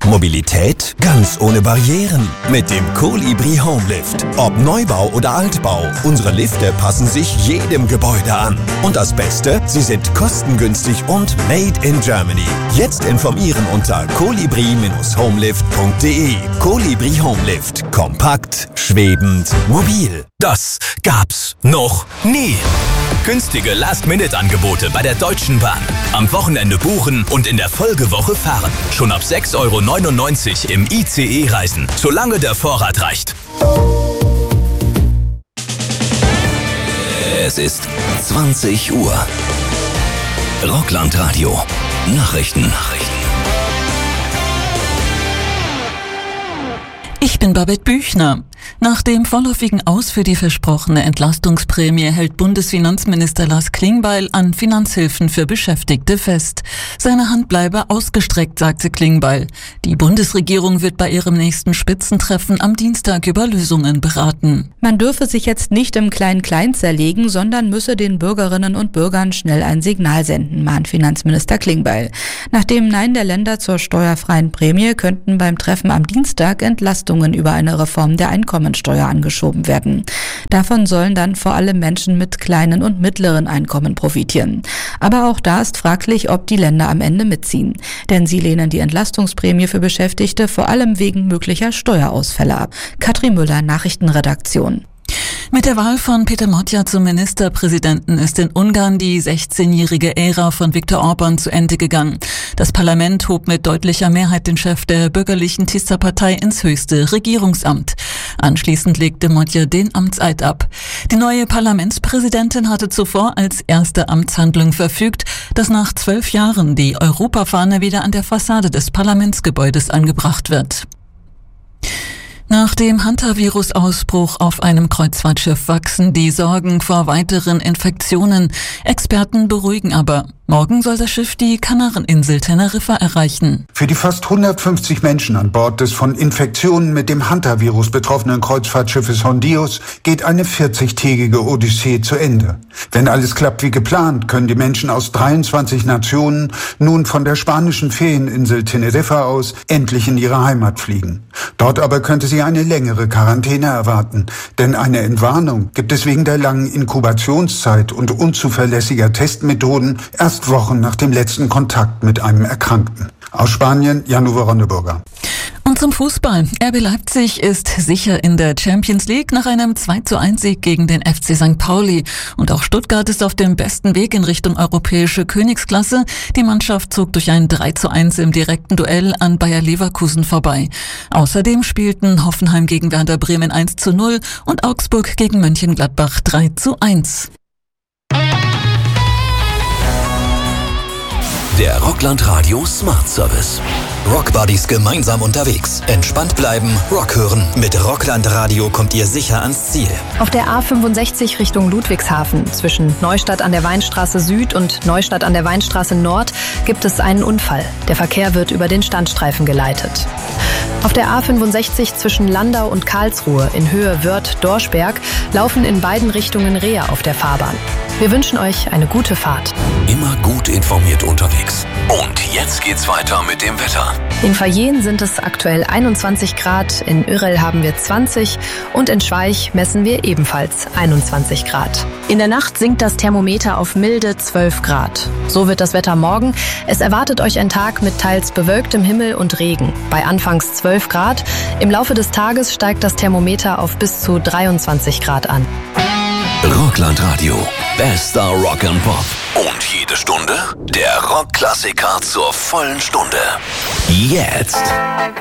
Mobilität ganz ohne Barrieren mit dem Colibri Homelift. Ob Neubau oder Altbau, unsere Lifte passen sich jedem Gebäude an. Und das Beste, sie sind kostengünstig und made in Germany. Jetzt informieren unter colibri-homelift.de. Colibri Homelift. Kompakt, schwebend, mobil. Das gab's noch nie. Günstige Last-Minute-Angebote bei der Deutschen Bahn. Am Wochenende buchen und in der Folgewoche fahren. Schon ab 6,99 € im ICE reisen, solange der Vorrat reicht. Es ist 20 Uhr. Rockland-Radio. Nachrichten. Ich bin Babette Büchner. Nach dem vorläufigen Aus für die versprochene Entlastungsprämie hält Bundesfinanzminister Lars Klingbeil an Finanzhilfen für Beschäftigte fest. Seine Hand bleibe ausgestreckt, sagte Klingbeil. Die Bundesregierung wird bei ihrem nächsten Spitzentreffen am Dienstag über Lösungen beraten. Man dürfe sich jetzt nicht im Klein-Klein zerlegen, sondern müsse den Bürgerinnen und Bürgern schnell ein Signal senden, mahnt Finanzminister Klingbeil. Nach dem Nein der Länder zur steuerfreien Prämie könnten beim Treffen am Dienstag Entlastungen über eine Reform der Einkommensteuer angeschoben werden. Davon sollen dann vor allem Menschen mit kleinen und mittleren Einkommen profitieren. Aber auch da ist fraglich, ob die Länder am Ende mitziehen. Denn sie lehnen die Entlastungsprämie für Beschäftigte vor allem wegen möglicher Steuerausfälle ab. Katrin Müller, Nachrichtenredaktion. Mit der Wahl von Peter Motja zum Ministerpräsidenten ist in Ungarn die 16-jährige Ära von Viktor Orbán zu Ende gegangen. Das Parlament hob mit deutlicher Mehrheit den Chef der bürgerlichen Tisza-Partei ins höchste Regierungsamt. Anschließend legte Motja den Amtseid ab. Die neue Parlamentspräsidentin hatte zuvor als erste Amtshandlung verfügt, dass nach 12 Jahren die Europafahne wieder an der Fassade des Parlamentsgebäudes angebracht wird. Nach dem Hantavirus-Ausbruch auf einem Kreuzfahrtschiff wachsen die Sorgen vor weiteren Infektionen. Experten beruhigen aber. Morgen soll das Schiff die Kanareninsel Teneriffa erreichen. Für die fast 150 Menschen an Bord des von Infektionen mit dem Hantavirus betroffenen Kreuzfahrtschiffes Hondios geht eine 40-tägige Odyssee zu Ende. Wenn alles klappt wie geplant, können die Menschen aus 23 Nationen nun von der spanischen Ferieninsel Teneriffa aus endlich in ihre Heimat fliegen. Dort aber könnte sie eine längere Quarantäne erwarten, denn eine Entwarnung gibt es wegen der langen Inkubationszeit und unzuverlässiger Testmethoden erst Wochen nach dem letzten Kontakt mit einem Erkrankten. Aus Spanien, Jan-Uwe Ronneburger. Und zum Fußball. RB Leipzig ist sicher in der Champions League nach einem 2:1-Sieg gegen den FC St. Pauli. Und auch Stuttgart ist auf dem besten Weg in Richtung europäische Königsklasse. Die Mannschaft zog durch ein 3:1 im direkten Duell an Bayer Leverkusen vorbei. Außerdem spielten Hoffenheim gegen Werder Bremen 1:0 und Augsburg gegen Mönchengladbach 3:1. Der Rockland Radio Smart Service. Rockbuddies gemeinsam unterwegs. Entspannt bleiben, Rock hören. Mit Rockland Radio kommt ihr sicher ans Ziel. Auf der A65 Richtung Ludwigshafen zwischen Neustadt an der Weinstraße Süd und Neustadt an der Weinstraße Nord gibt es einen Unfall. Der Verkehr wird über den Standstreifen geleitet. Auf der A65 zwischen Landau und Karlsruhe in Höhe Wörth-Dorschberg laufen in beiden Richtungen Reher auf der Fahrbahn. Wir wünschen euch eine gute Fahrt. Immer gut informiert unterwegs. Und jetzt geht's weiter mit dem Wetter. In Verjehen sind es aktuell 21 Grad, in Ürrel haben wir 20 und in Schweich messen wir ebenfalls 21 Grad. In der Nacht sinkt das Thermometer auf milde 12 Grad. So wird das Wetter morgen. Es erwartet euch ein Tag mit teils bewölktem Himmel und Regen. Bei anfangs 12 Grad. Im Laufe des Tages steigt das Thermometer auf bis zu 23 Grad an. Rockland Radio. Bester Rock and Pop. Und jede Stunde der Rockklassiker zur vollen Stunde. Jetzt.